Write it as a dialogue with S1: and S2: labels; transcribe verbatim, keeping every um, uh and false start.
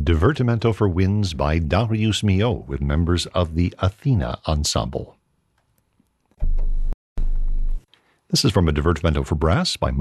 S1: Divertimento for Winds by Darius Milhaud with members of the Athena Ensemble. This is from a Divertimento for Brass by